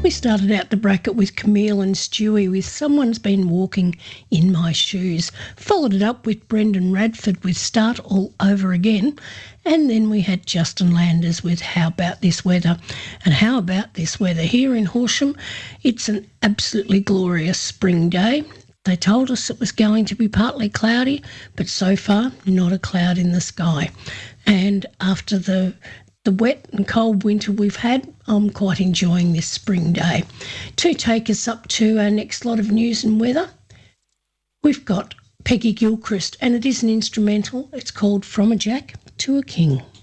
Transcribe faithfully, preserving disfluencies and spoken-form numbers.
We started out the bracket with Camille and Stewie with Someone's Been Walking in My Shoes, followed it up with Brendan Radford with Start All Over Again, and then we had Justin Landers with How About This Weather. And how about this weather here in Horsham? It's an absolutely glorious spring day. They told us it was going to be partly cloudy, but so far not a cloud in the sky. And after the the wet and cold winter we've had, I'm quite enjoying this spring day. To take us up to our next lot of news and weather, we've got Peggy Gilchrist, and it is an instrumental. It's called From a Jack to a King.